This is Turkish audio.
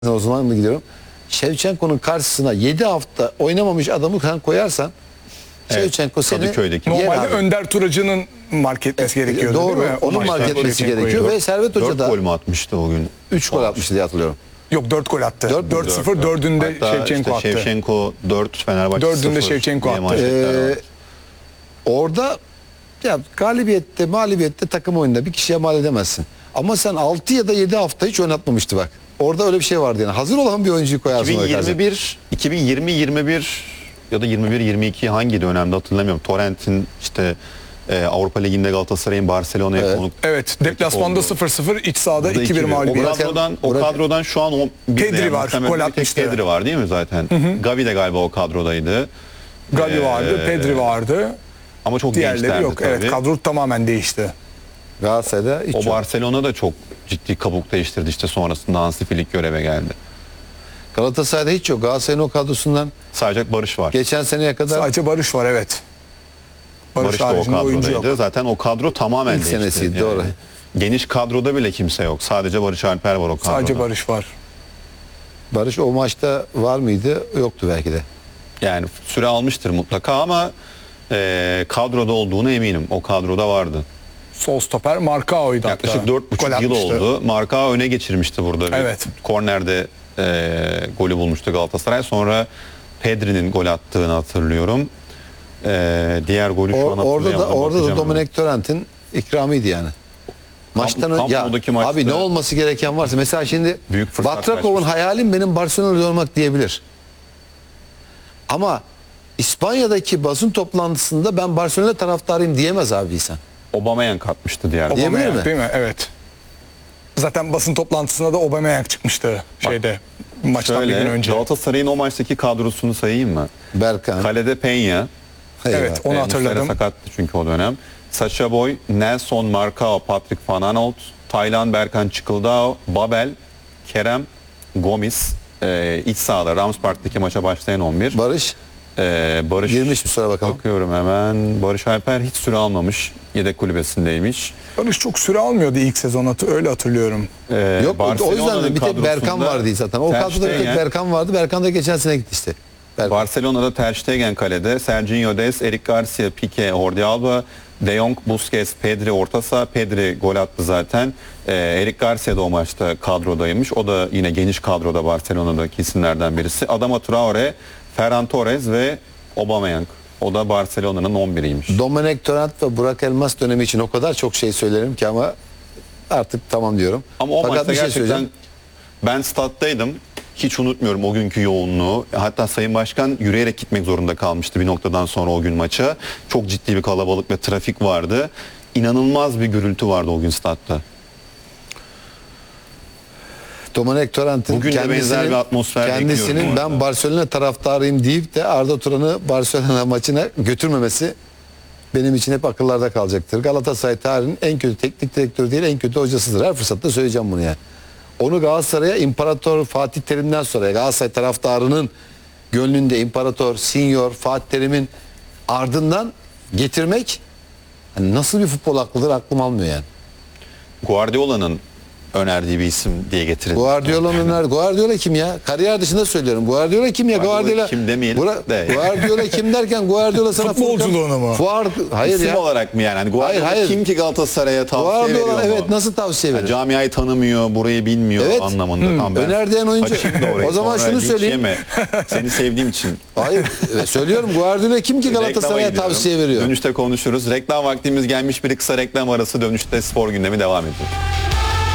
o zaman mı gidiyorum? Şevçenko'nun karşısına 7 hafta oynamamış adamı sen koyarsan Şevçenko seni Kadıköy'deki. yer Normalde abi. Önder Turacı'nın mark etmesi gerekiyordu Doğru. değil mi? O Onun maçta mark etmesi Şevçenko'yu. gerekiyor ve Servet Hoca 4 da gol mü atmıştı o gün? 3 gol atmıştı diye hatırlıyorum. Yok 4 gol attı. 4-0, 4-0 4'ünde Hatta Şevçenko işte attı. Şevçenko 4, Fenerbahçe 4'ünde 0 Şevçenko diye attı. manşetler var. Orada ya galibiyette, mağlubiyette takım oyunda bir kişiye mal edemezsin. Ama sen 6 ya da 7 hafta hiç oynatmamıştı bak. Orada öyle bir şey vardı yani. Hazır olan bir oyuncuyu koyarsın. 2021 ya da 21-22 hangi dönemde hatırlamıyorum. Torrent'in işte Avrupa Ligi'nde Galatasaray'ın Barcelona'ya konuk. Evet, deplasmanda oldu. 0-0, iç sahada Burada 2-1 2-1. mağlubiyet. O kadrodan şu an Pedri var, gol atmıştı. Pedri var değil mi zaten? Gavi de galiba o kadrodaydı. Gavi vardı, Pedri vardı. Ama çok Diğerleri gençlerdi yok. tabii. Evet, kadro tamamen değişti. Galatasaray'da hiç O yok. Barcelona da çok ciddi kabuk değiştirdi işte sonrasında Hansi Flick göreve geldi. Galatasaray'da hiç yok. Galatasaray'ın o kadrosundan Sadece Barış var. geçen seneye kadar Sadece Barış var, evet. Barış da o haricinde oyuncu yok. kadrodaydı. Zaten o kadro tamamen İlk değişti. senesiydi, doğru. Geniş kadroda bile kimse yok. Sadece Barış Alper var o kadroda. Sadece Barış var. Barış o maçta var mıydı? Yoktu belki de. Yani süre almıştır mutlaka ama kadroda olduğuna eminim. O kadroda vardı. Sol stoper Marcao'ydu hatta. Yaklaşık Gol 4,5 yıl atmıştı. oldu. Marka öne geçirmişti burada. Evet. Kornerde golü bulmuştu Galatasaray. Sonra Pedri'nin gol attığını hatırlıyorum. Diğer golü şu an hatırlayamadım. Orada da Bakacağım Domenech Torrent'in ikramıydı yani. Maçtan önce ya Kampnou'daki maçta- abi ne olması gereken varsa mesela şimdi Büyük fırsat Batrakov'un kaçmış. hayalim benim Barcelona'da olmak diyebilir. Ama İspanya'daki basın toplantısında ben Barcelona taraftarıyım diyemez abi insan. Aubameyang katmıştı diğer. Diyebilir Aubameyang mi? değil mi? Evet. Zaten basın toplantısında da Aubameyang çıkmıştı maçtan bir gün Şöyle önce. Galatasaray'ın o maçtaki kadrosunu sayayım mı? Berkan. Kalede Peña. Evet, onu Muslera hatırladım. sakattı çünkü o dönem. Sacha Boy, Nelson Marcao, Patrick Van Aanholt, Taylan Berkan Çıkıldao, Babel, Kerem, Gomis. İç sahada Ramspark'taki maça başlayan 11. Barış Barış girmiş mi sonra bakalım. bakıyorum hemen. Barış Alper hiç süre almamış. Yedek kulübesindeymiş. Barış çok süre almıyordu ilk sezon, öyle hatırlıyorum. Yok o yüzden de Barcelona'nın bir tek Berkan kadrosunda vardı zaten. O Ter kadroda bir tek Stegen, Berkan vardı. Berkan da geçen sene gitti işte. Berkan. Barcelona'da Ter Stegen kalede, Serginho Dest, Eric Garcia, Pique, Jordi Alba, De Jong, Busquets, Pedri orta saha. Pedri gol attı zaten. Eric Garcia da o maçta kadrodaymış. O da yine geniş kadroda Barcelona'daki isimlerden birisi. Adama Traore, Ferran Torres ve Aubameyang. O da Barcelona'nın 11'iymiş. Domenech Torrent ve Burak Elmas dönemi için o kadar çok şey söylerim ki ama artık tamam diyorum. Ama o Fakat maçta bir şey gerçekten söyleyeceğim. ben stattaydım. Hiç unutmuyorum o günkü yoğunluğu. Hatta Sayın Başkan yürüyerek gitmek zorunda kalmıştı bir noktadan sonra o gün maça. Çok ciddi bir kalabalık ve trafik vardı. İnanılmaz bir gürültü vardı o gün statta. Domenech Torrent'in Bugün de benzer bir atmosfer kendisinin bekliyorum ben orada. Barcelona taraftarıyım deyip de Arda Turan'ı Barcelona maçına götürmemesi benim için hep akıllarda kalacaktır. Galatasaray tarihinin en kötü teknik direktörü değil, en kötü hocasıdır. Her fırsatta söyleyeceğim bunu yani. Onu Galatasaray'a İmparator Fatih Terim'den sonra Galatasaray taraftarının gönlünde İmparator, Senior Fatih Terim'in ardından getirmek hani nasıl bir futbol aklıdır aklım almıyor yani. Guardiola'nın önerdiği bir isim diye getirildi. Guardiola kim ya? Kariyer dışında söylüyorum. Guardiola kim ya? Guardiola kim demeyelim de. Guardiola kim derken Guardiola sana Futbolculuğunu mu? Hayır İsim ya. olarak mı yani? Hani Guardiola Hayır. kim ki Galatasaray'a tavsiye veriyor Guardiola mu? evet nasıl tavsiye Yani verir? camiayı tanımıyor, burayı bilmiyor Evet. anlamında. Tamam, ben Önerdiğin oyuncu. açayım da orayı. O zaman Sonra şunu linç söyleyeyim. yeme. Seni sevdiğim için. Hayır söylüyorum Guardiola kim ki Reklama Galatasaray'a gidiyorum. tavsiye veriyor? Dönüşte konuşuruz. Reklam vaktimiz gelmiş, bir kısa reklam arası, dönüşte spor gündemi devam ediyor.